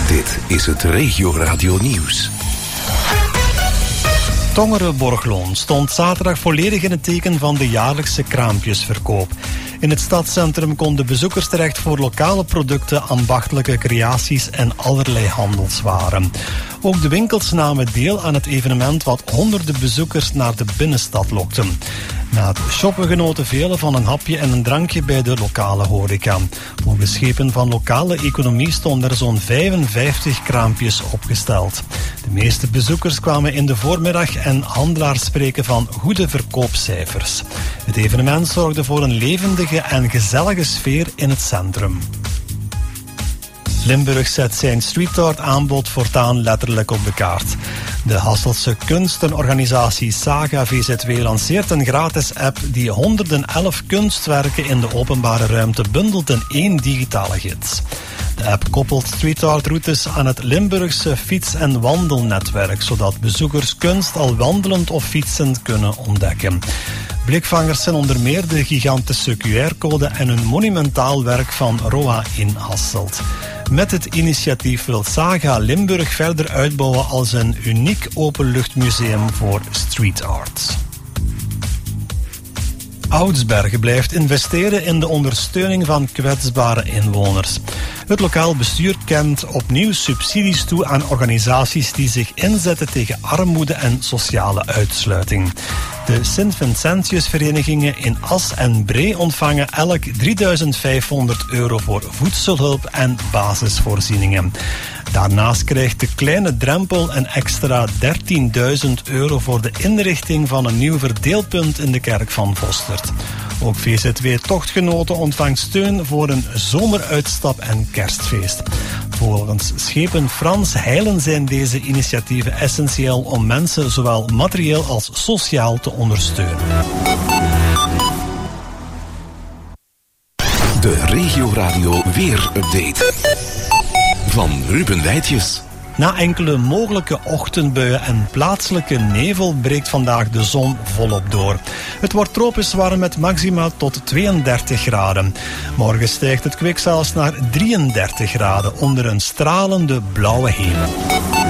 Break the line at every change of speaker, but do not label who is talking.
Dit is het Regio Radio Nieuws.
Tongeren-Borgloon stond zaterdag volledig in het teken van de jaarlijkse kraampjesverkoop. In het stadscentrum konden bezoekers terecht voor lokale producten, ambachtelijke creaties en allerlei handelswaren. Ook de winkels namen deel aan het evenement wat honderden bezoekers naar de binnenstad lokte. Na het shoppen genoten velen van een hapje en een drankje bij de lokale horeca. Volgens schepen van lokale economie stonden er zo'n 55 kraampjes opgesteld. De meeste bezoekers kwamen in de voormiddag en handelaars spreken van goede verkoopcijfers. Het evenement zorgde voor een levendige en gezellige sfeer in het centrum. Limburg zet zijn street art aanbod voortaan letterlijk op de kaart. De Hasselse kunstenorganisatie Saga VZW lanceert een gratis app die 111 kunstwerken in de openbare ruimte bundelt in 1 digitale gids. De app koppelt street art routes aan het Limburgse fiets- en wandelnetwerk, zodat bezoekers kunst al wandelend of fietsend kunnen ontdekken. Blikvangers zijn onder meer de gigantische QR-code en een monumentaal werk van Roa in Hasselt. Met het initiatief wil Saga Limburg verder uitbouwen als een uniek openluchtmuseum voor street art. Oudsbergen blijft investeren in de ondersteuning van kwetsbare inwoners. Het lokaal bestuur kent opnieuw subsidies toe aan organisaties die zich inzetten tegen armoede en sociale uitsluiting. De Sint-Vincentius-verenigingen in As en Bree ontvangen elk €3.500 voor voedselhulp en basisvoorzieningen. Daarnaast krijgt de Kleine Drempel een extra €13.000 voor de inrichting van een nieuw verdeelpunt in de kerk van Vostert. Ook VZW Tochtgenoten ontvangt steun voor een zomeruitstap en kerstfeest. Volgens schepen Frans Heilen zijn deze initiatieven essentieel om mensen zowel materieel als sociaal te ondersteunen.
De Regio Radio Weer-update van Ruben Wijtjes.
Na enkele mogelijke ochtendbuien en plaatselijke nevel breekt vandaag de zon volop door. Het wordt tropisch warm met maxima tot 32 graden. Morgen stijgt het kwik zelfs naar 33 graden onder een stralende blauwe hemel.